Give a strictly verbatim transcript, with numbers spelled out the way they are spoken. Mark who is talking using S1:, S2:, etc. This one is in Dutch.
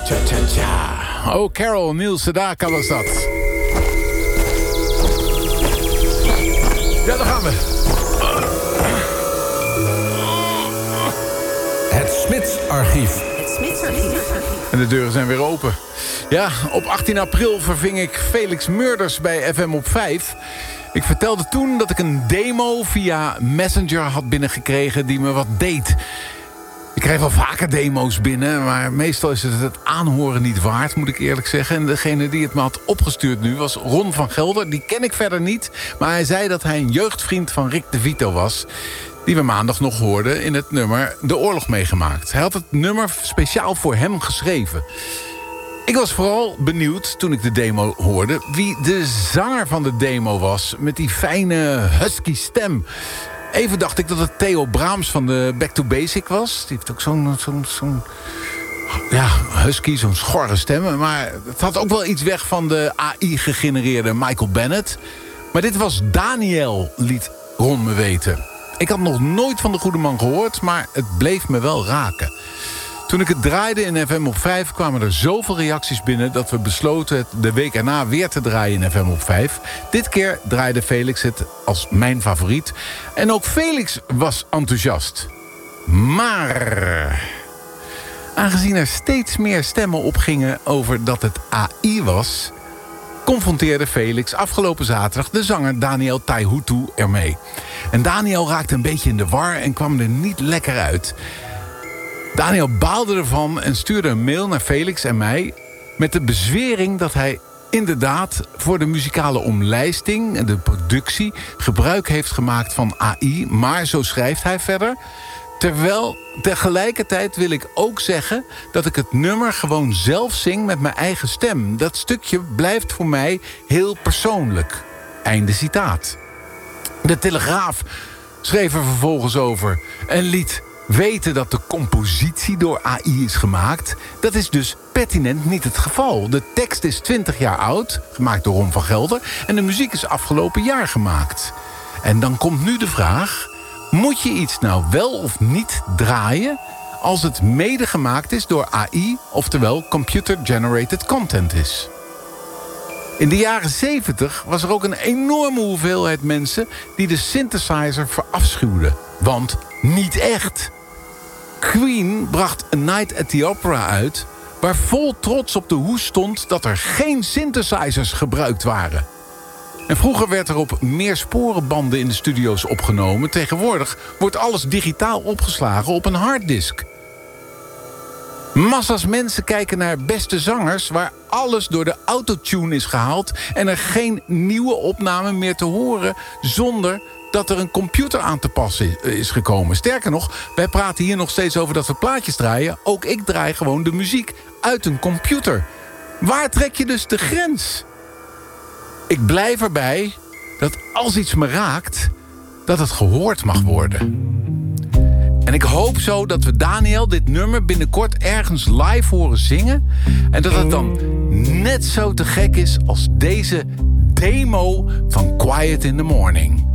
S1: Tja, tja, tja. Oh, Carol, Neil Sedaka was dat. Ja, daar gaan we.
S2: Het Smits-archief.
S3: Het Smits-archief.
S1: En de deuren zijn weer open. Ja, op achttien april verving ik Felix Murders bij F M op vijf. Ik vertelde toen dat ik een demo via Messenger had binnengekregen die me wat deed. Ik krijg wel vaker demo's binnen, maar meestal is het het aanhoren niet waard, moet ik eerlijk zeggen. En degene die het me had opgestuurd nu was Ron van Gelder. Die ken ik verder niet, maar hij zei dat hij een jeugdvriend van Rick de Vito was, die we maandag nog hoorden in het nummer De Oorlog meegemaakt. Hij had het nummer speciaal voor hem geschreven. Ik was vooral benieuwd, toen ik de demo hoorde, wie de zanger van de demo was, met die fijne husky stem. Even dacht ik dat het Theo Braams van de Back to Basic was. Die heeft ook zo'n zo'n zo'n ja, husky, zo'n schorre stem. Maar het had ook wel iets weg van de A I-gegenereerde Michael Bennett. Maar dit was Daniel, liet Ron me weten. Ik had nog nooit van de goede man gehoord, maar het bleef me wel raken. Toen ik het draaide in F M op vijf kwamen er zoveel reacties binnen dat we besloten het de week erna weer te draaien in F M op vijf. Dit keer draaide Felix het als mijn favoriet. En ook Felix was enthousiast. Maar aangezien er steeds meer stemmen opgingen over dat het A I was, confronteerde Felix afgelopen zaterdag de zanger Daniel Taihutu ermee. En Daniel raakte een beetje in de war en kwam er niet lekker uit. Daniel baalde ervan en stuurde een mail naar Felix en mij met de bezwering dat hij inderdaad voor de muzikale omlijsting en de productie gebruik heeft gemaakt van A I. Maar, zo schrijft hij verder, terwijl tegelijkertijd wil ik ook zeggen dat ik het nummer gewoon zelf zing met mijn eigen stem. Dat stukje blijft voor mij heel persoonlijk. Einde citaat. De Telegraaf schreef er vervolgens over en liet weten dat de compositie door A I is gemaakt. Dat is dus pertinent niet het geval. De tekst is twintig jaar oud, gemaakt door Ron van Gelder, en de muziek is afgelopen jaar gemaakt. En dan komt nu de vraag, moet je iets nou wel of niet draaien als het mede gemaakt is door A I, oftewel computer-generated content is? In de jaren zeventig was er ook een enorme hoeveelheid mensen die de synthesizer verafschuwden. Want niet echt. Queen bracht A Night at the Opera uit, waar vol trots op de hoes stond dat er geen synthesizers gebruikt waren. En vroeger werd er op meersporenbanden in de studio's opgenomen. Tegenwoordig wordt alles digitaal opgeslagen op een harddisk. Massa's mensen kijken naar beste zangers waar alles door de autotune is gehaald en er geen nieuwe opname meer te horen zonder dat er een computer aan te passen is gekomen. Sterker nog, wij praten hier nog steeds over dat we plaatjes draaien. Ook ik draai gewoon de muziek uit een computer. Waar trek je dus de grens? Ik blijf erbij dat als iets me raakt, dat het gehoord mag worden. En ik hoop zo dat we Daniel dit nummer binnenkort ergens live horen zingen. En dat het dan net zo te gek is als deze demo van Quiet in the Morning.